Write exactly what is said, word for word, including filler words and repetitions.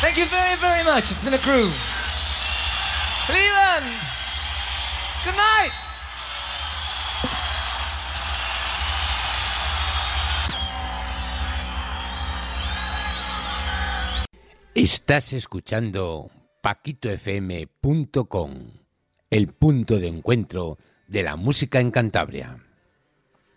Thank you very, very much. It's been a groove. Cleveland, good night. Estás escuchando Paquito F M punto com, el punto de encuentro de la música en Cantabria.